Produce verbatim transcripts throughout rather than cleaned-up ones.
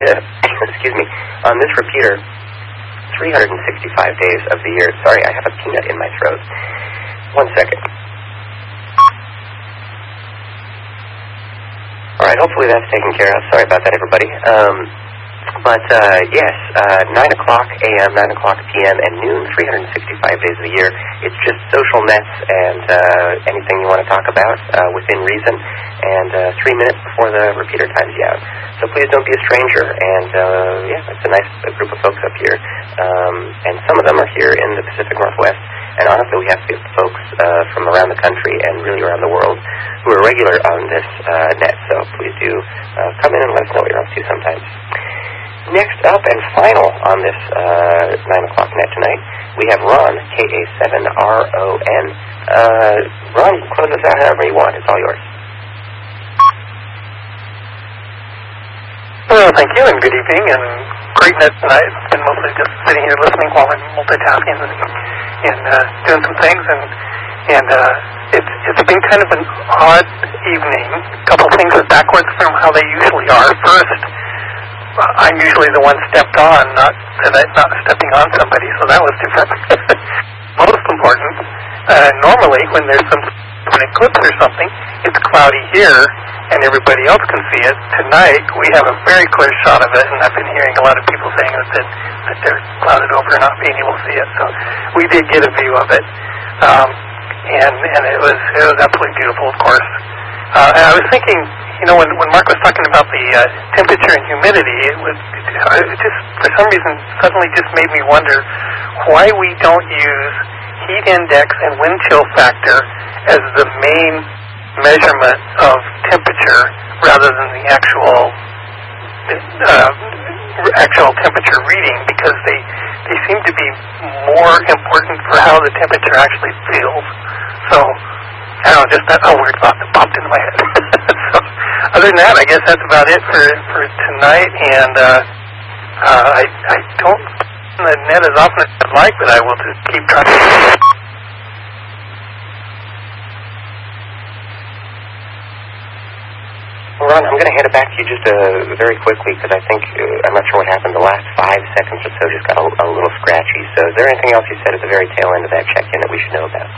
excuse me, on this repeater, three hundred sixty-five days of the year. Sorry, I have a peanut in my throat. One second. All right, hopefully that's taken care of. Sorry about that, everybody. Um, but, uh, yes, uh, nine o'clock a m, nine o'clock p m, and noon, three hundred sixty-five days of the year. It's just social nets and uh, anything you want to talk about uh, within reason, and uh, three minutes before the repeater times you out. So please don't be a stranger, and, uh, yeah, it's a nice uh, group of folks up here. Um, and some of them are here in the Pacific Northwest. And honestly, we have folks uh, from around the country and really around the world who are regular on this uh, net. So please do uh, come in and let us know what you're up to sometimes. Next up and final on this uh, nine o'clock net tonight, we have Ron, K A seven R O N. Uh, Ron, you can close us out however you want. It's all yours. Well, thank you, and good evening, and great net tonight. It's been mostly just sitting here listening while I'm multitasking and, and uh, doing some things, and and uh, it's it's been kind of an odd evening. A couple things are backwards from how they usually are. First, I'm usually the one stepped on, not not stepping on somebody, so that was different. Most important, uh, normally when there's some an eclipse or something, it's cloudy here, and everybody else can see it. Tonight, we have a very clear shot of it, and I've been hearing a lot of people saying that, that, that they're clouded over and not being able to see it. So we did get a view of it, um, and and it was it was absolutely beautiful, of course. Uh, and I was thinking, you know, when when Mark was talking about the uh, temperature and humidity, it was it just for some reason suddenly just made me wonder why we don't use heat index and wind chill factor as the main measurement of temperature rather than the actual uh, actual temperature reading, because they they seem to be more important for how the temperature actually feels. So I don't know, just that a weird thought that popped into my head. So other than that, I guess that's about it for for tonight. And uh, uh, I I don't the net as often as I'd like, but I will just keep trying. Well, Ron, I'm going to hand it back to you just uh, very quickly, because I think, uh, I'm not sure what happened, the last five seconds or so just got a, a little scratchy. So is there anything else you said at the very tail end of that check-in that we should know about?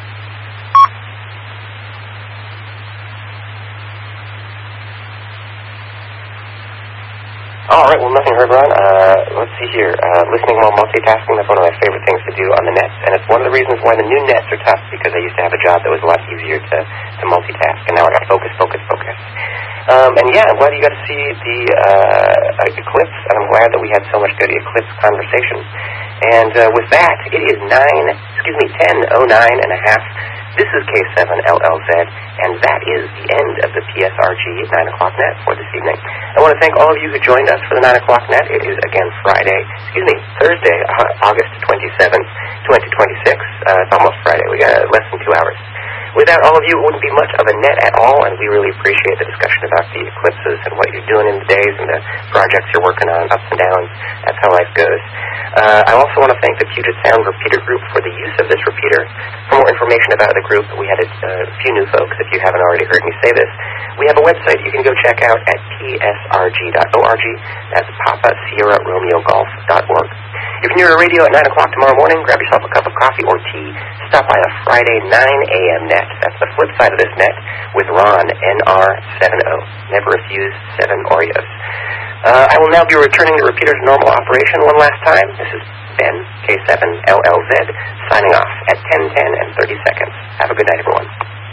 All right, well, nothing heard, Ron. Uh, let's see here. Uh, listening while multitasking, that's one of my favorite things to do on the nets, and it's one of the reasons why the new nets are tough, because I used to have a job that was a lot easier to, to multitask, and now I got to focus, focus, focus. Um, and yeah, I'm glad you got to see the uh, eclipse, and I'm glad that we had so much good eclipse conversation. And uh, with that, it is nine, excuse me, ten oh nine and a half. This is K seven L L Z, and that is the end of the P S R G nine o'clock net for this evening. I want to thank all of you who joined us for the nine o'clock net. It is, again, Friday, excuse me, Thursday, August twenty-seventh, twenty twenty-six. Uh, it's almost Friday. We got less than two hours. Without all of you, it wouldn't be much of a net at all, and we really appreciate the discussion about the eclipses and what you're doing in the days and the projects you're working on, ups and downs. That's how life goes. Uh, I also want to thank the Puget Sound Repeater Group for the use of this repeater. For more information about the group, we had a uh, few new folks, if you haven't already heard me say this. We have a website you can go check out at P S R G dot org. That's Papa Sierra Romeo Golf dot org. If you're near a radio at nine o'clock tomorrow morning, grab yourself a cup of coffee or tea. Stop by a Friday nine a m net. That's the flip side of this net with Ron, N R seven O. Never refuse seven Oreos. Uh, I will now be returning the repeater to normal operation one last time. This is Ben, K seven L L Z, signing off at ten ten and thirty seconds. Have a good night, everyone.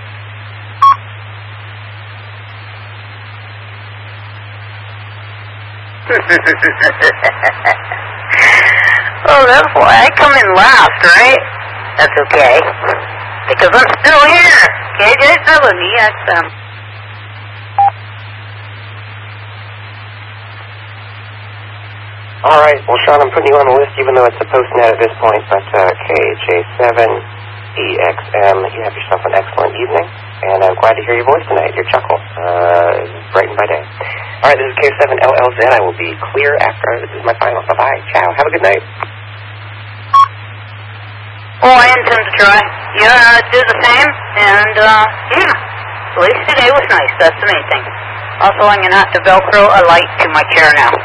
Oh, that's why I come in last, right? That's okay. Because I'm still here. K J seven E X M. All right. Well, Sean, I'm putting you on the list, even though it's a post-net at this point. But uh, K J seven E X M, you have yourself an excellent evening. And I'm glad to hear your voice tonight, your chuckle. Uh, brightened by day. All right, this is K seven L L Z. I will be clear after this is my final. Bye-bye. Ciao. Have a good night. Oh, I intend to try. Yeah, do the same. And, uh, yeah. At least today was nice. That's the main thing. Also, I'm going to have to Velcro a light to my chair now.